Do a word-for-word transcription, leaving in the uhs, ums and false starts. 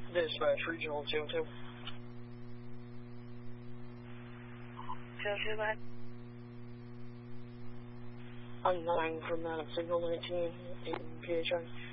Dispatch Regional two oh two. two oh two, go ahead. I'm nine from that signal nineteen in P H I.